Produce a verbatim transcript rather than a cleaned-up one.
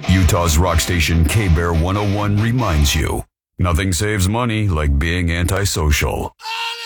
Utah's rock station K-Bear one oh one reminds you, nothing saves money like being antisocial.